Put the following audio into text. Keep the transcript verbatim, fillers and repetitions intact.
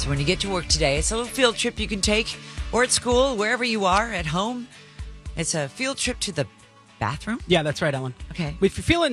So when you get to work today, it's a little field trip you can take, or at school, wherever you are, at home. It's a field trip to the bathroom. Yeah, that's right, Ellen. Okay. If you're feeling